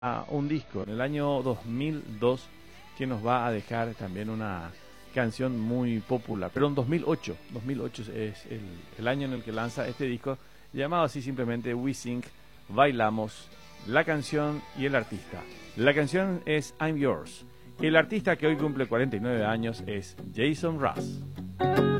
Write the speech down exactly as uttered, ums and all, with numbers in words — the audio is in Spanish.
a un disco en el año dos mil dos que nos va a dejar también una canción muy popular, pero en dos mil ocho, dos mil ocho es el, el año en el que lanza este disco, llamado así simplemente We Sing, Bailamos, la canción y el artista. La canción es I'm Yours. El artista que hoy cumple cuarenta y nueve años es Jason Mraz.